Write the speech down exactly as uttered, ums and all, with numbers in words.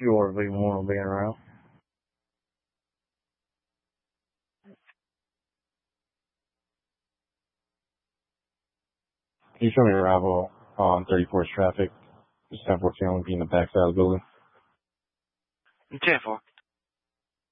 You ought to be more being around. Can you show me your arrival on thirty-fourth traffic? Just ten fourteen, I'll be in the backside of the building. ten four.